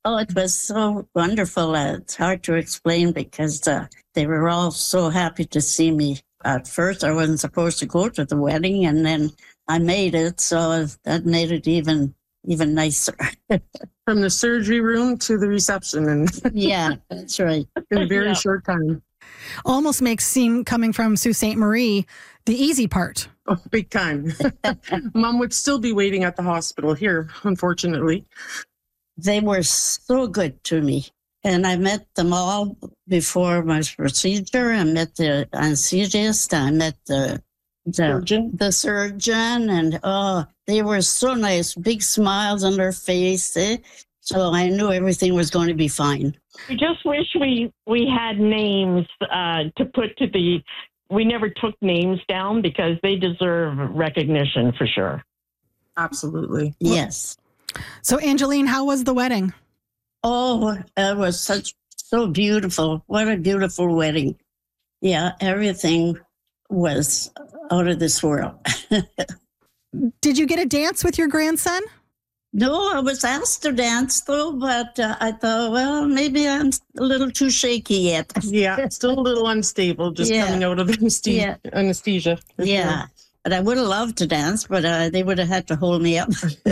Oh, it was so wonderful. It's hard to explain because they were all so happy to see me. At first, I wasn't supposed to go to the wedding, and then I made it, so that made it even nicer. From the surgery room to the reception, and Yeah, that's right. in a very short time. Almost makes seem, coming from Sault Ste. Marie, the easy part. Oh, big time. Mom would still be waiting at the hospital here, unfortunately. They were so good to me. And I met them all before my procedure. I met the anesthesiast. I met the surgeon. And they were so nice, big smiles on their face. So I knew everything was going to be fine. I just wish we had names to put to the. We never took names down because they deserve recognition for sure. Absolutely. Yes. So, Angeline, how was the wedding? Oh, it was so beautiful. What a beautiful wedding. Yeah, everything was out of this world. Did you get a dance with your grandson? No, I was asked to dance, though, but I thought, well, maybe I'm a little too shaky yet. Yeah, still a little unstable, just coming out of anesthesia. Yeah, but I would have loved to dance, but they would have had to hold me up.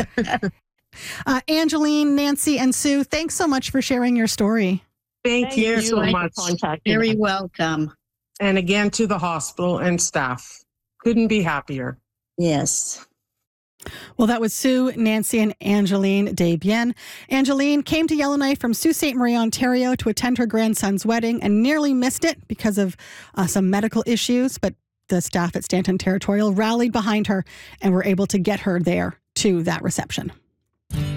Angeline, Nancy, and Sue, thanks so much for sharing your story. Thank you so much. Very welcome. And again, to the hospital and staff. Couldn't be happier. Yes. Well, that was Sue, Nancy, and Angeline Desbiens. Angeline came to Yellowknife from Sault Ste. Marie, Ontario to attend her grandson's wedding and nearly missed it because of some medical issues, but the staff at Stanton Territorial rallied behind her and were able to get her there to that reception.